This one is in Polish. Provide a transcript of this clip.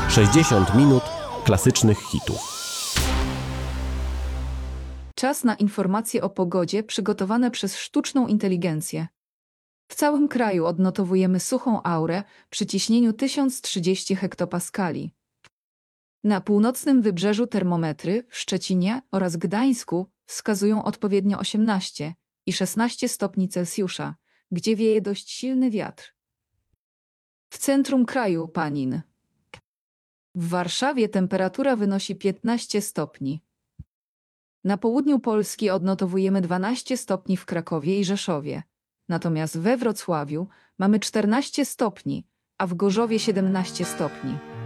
60 minut klasycznych hitów. Czas na informacje o pogodzie przygotowane przez sztuczną inteligencję. W całym kraju odnotowujemy suchą aurę przy ciśnieniu 1030 hektopaskali. Na północnym wybrzeżu termometry w Szczecinie oraz Gdańsku wskazują odpowiednio 18 i 16 stopni Celsjusza, gdzie wieje dość silny wiatr. W centrum kraju Panin. W Warszawie temperatura wynosi 15 stopni. Na południu Polski odnotowujemy 12 stopni w Krakowie i Rzeszowie. Natomiast we Wrocławiu mamy 14 stopni, a w Gorzowie 17 stopni.